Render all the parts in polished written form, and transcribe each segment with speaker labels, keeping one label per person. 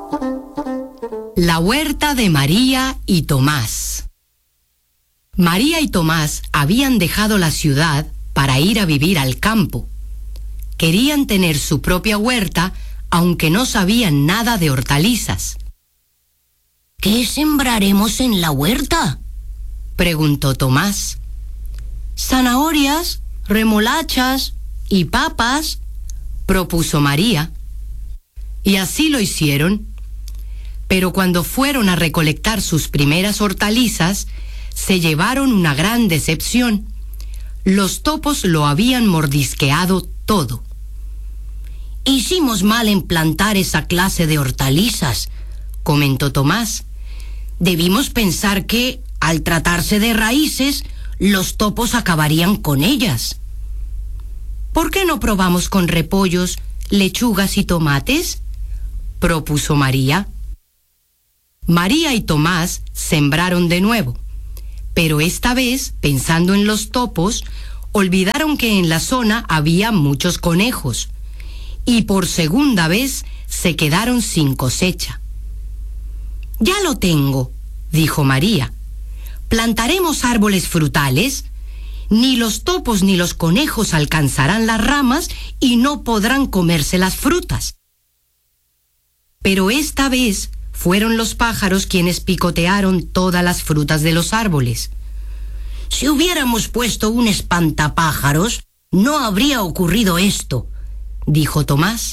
Speaker 1: La huerta de María y Tomás. María y Tomás habían dejado la ciudad para ir a vivir al campo. Querían tener su propia huerta, aunque no sabían nada de hortalizas.
Speaker 2: ¿Qué sembraremos en la huerta?,
Speaker 1: preguntó Tomás. Zanahorias, remolachas y papas, propuso María. Y así lo hicieron. Pero cuando fueron a recolectar sus primeras hortalizas, se llevaron una gran decepción. Los topos lo habían mordisqueado todo.
Speaker 2: Hicimos mal en plantar esa clase de hortalizas,
Speaker 1: comentó Tomás.
Speaker 2: Debimos pensar que, al tratarse de raíces, los topos acabarían con ellas.
Speaker 1: ¿Por qué no probamos con repollos, lechugas y tomates?, propuso María. María y Tomás sembraron de nuevo, pero esta vez, pensando en los topos, olvidaron que en la zona había muchos conejos, y por segunda vez se quedaron sin cosecha.
Speaker 2: Ya lo tengo,
Speaker 1: dijo María. Plantaremos árboles frutales. Ni los topos ni los conejos alcanzarán las ramas y no podrán comerse las frutas. Pero esta vez fueron los pájaros quienes picotearon todas las frutas de los árboles.
Speaker 2: Si hubiéramos puesto un espantapájaros, no habría ocurrido esto,
Speaker 1: dijo Tomás.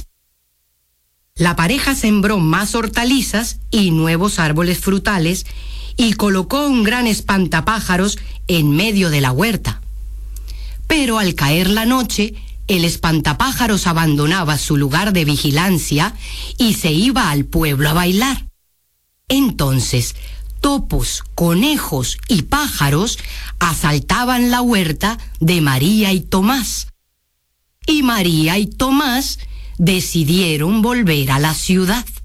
Speaker 1: La pareja sembró más hortalizas y nuevos árboles frutales y colocó un gran espantapájaros en medio de la huerta. Pero al caer la noche, el espantapájaros abandonaba su lugar de vigilancia y se iba al pueblo a bailar. Entonces, topos, conejos y pájaros asaltaban la huerta de María y Tomás. Y María y Tomás decidieron volver a la ciudad.